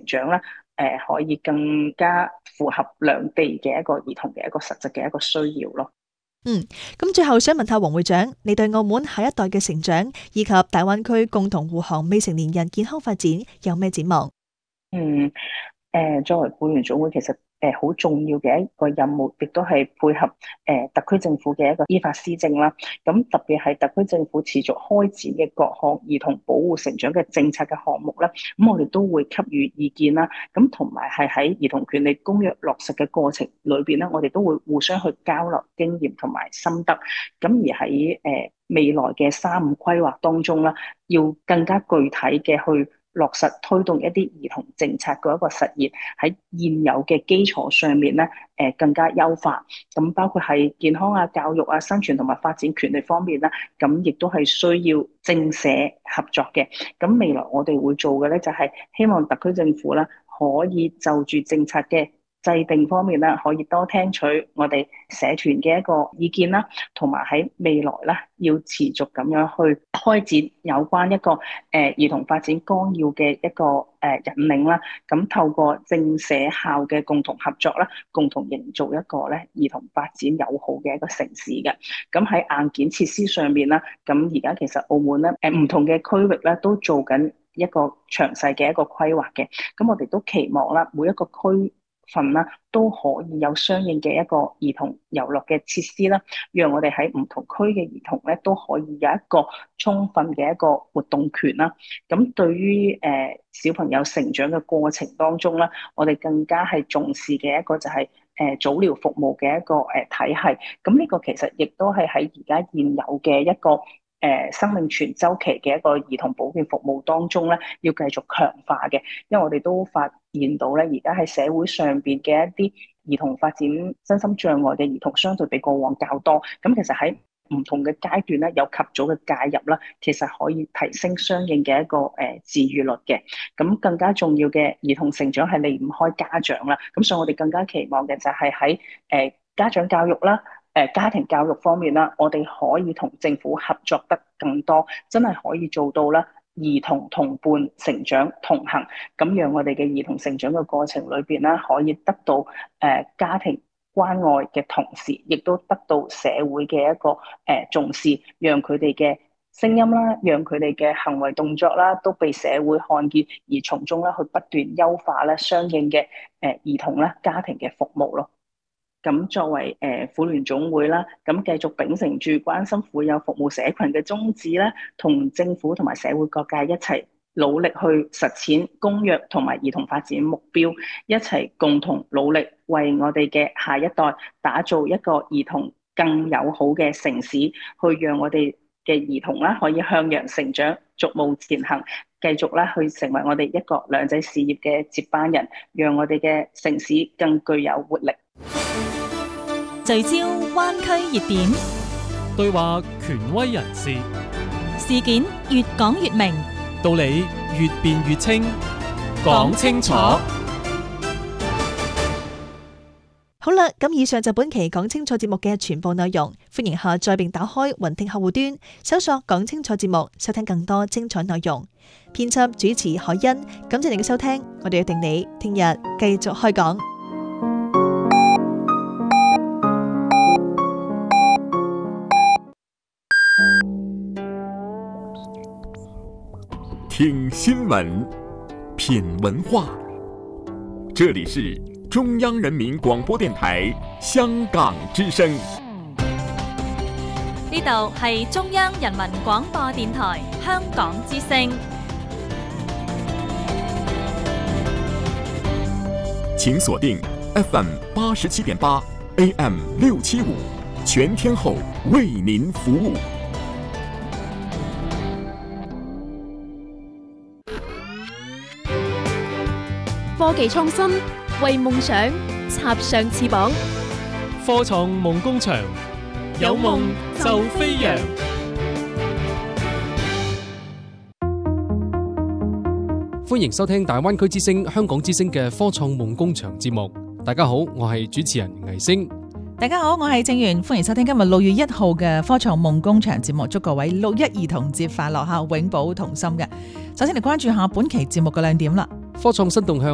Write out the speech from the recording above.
長啦，可以更加符合兩地嘅一個兒童嘅一個實質嘅一個需要咯。 咁最後想問下黃會長，你對澳門下一代嘅成長以及大灣區共同護航未成年人健康發展有咩展望？ 作為婦聯總會，其實好重要嘅一個任務，亦都係配合特區政府嘅一個依法施政啦。咁特別係特區政府持續開展嘅各項兒童保護成長嘅政策嘅項目啦，咁我哋都會給予意見啦。咁同埋係喺兒童權利公約落實嘅過程裏邊咧，我哋都會互相去交流經驗同埋心得。咁而喺未來嘅3-5規劃當中啦，要更加具體嘅去落實推動一啲兒童政策嘅一個實現，喺現有嘅基礎上面咧，更加優化。咁包括係健康啊、教育啊、生存同埋發展權利方面啦，咁亦都係需要政社合作嘅。咁未來我哋會做嘅咧，就係希望特區政府啦，可以就住政策嘅制定方面啦，可以多聽取我哋社團嘅一個意見啦，同埋喺未來啦，要持續咁樣去開展有關一個兒童發展綱要嘅一個引領啦。咁透過政社校嘅共同合作啦，共同營造一個咧兒童發展友好嘅一個城市嘅。咁喺硬件設施上面啦，咁而家其實澳門咧唔同嘅區域咧都做緊一個詳細嘅一個規劃嘅。咁我哋都期望啦，每一個區份啦，都可以有相應嘅一個兒童遊樂嘅設施啦，讓我哋喺唔同區嘅兒童咧都可以有一個充分嘅一個活動權啦。咁對於小朋友成長嘅過程當中啦，我哋更加係重視嘅一個就係早療服務嘅一個體系。咁呢個其實亦都係喺而家現有嘅一個生命全周期嘅一個兒童保健服務當中咧，要繼續強化嘅。因為我哋都發現到咧，而家喺社會上邊嘅一啲兒童發展身心障礙嘅兒童，相對比過往較多。咁其實喺唔同嘅階段咧，有及早嘅介入啦，其實可以提升相應嘅一個治癒率嘅。咁更加重要嘅兒童成長係離唔開家長啦。咁所以我哋更加期望嘅就係喺家長教育啦、家庭教育方面啦，我哋可以同政府合作得更多，真係可以做到啦，兒童同伴成長同行，咁讓我哋嘅兒童成長嘅過程裏邊啦，可以得到家庭關愛嘅同時，亦都得到社會嘅一個重視，讓佢哋嘅聲音啦，讓佢哋嘅行為動作啦，都被社會看見，而從中咧去不斷優化咧相應嘅兒童啦家庭嘅服務咯。咁作為婦聯總會啦，咁繼續秉承住關心婦幼服務社群嘅宗旨啦，同政府同埋社會各界一齊努力去實踐公約同埋兒童發展目標，一齊共同努力為我哋嘅下一代打造一個兒童更友好嘅城市，去讓我哋嘅兒童啦可以向陽成長，逐步前行，繼續啦去成為我哋一國兩制事業嘅接班人，讓我哋嘅城市更具有活力。 聚焦灣區熱點， 對話權威人士， 事件越講越明， 道理越辯越清，講清楚。 好啦，咁以上就本期講清楚節目嘅全部內容，歡迎下載並打開雲聽客戶端，搜索講清楚節目，收聽更多精彩內容。編輯主持海欣，感謝你嘅收聽，我哋約定你聽日繼續開講。 听新闻，品文化，这里是中央人民广播电台香港之声。 呢度係中央人民廣播電台香港之聲。 請鎖定 FM 87.8 AM 675，全天候為您服務。 科技創新，為夢想插上翅膀。 科創夢工場，有夢就飛揚。歡迎收聽大灣區之聲、香港之聲嘅科創夢工場節目。大家好，我係主持人倪星。 大家好，我係正源，歡迎收聽今日6月1號嘅科創夢工場節目，祝各位6·1兒童節快樂，永葆童心嘅。首先嚟關注下本期節目嘅亮點啦。 科創新動向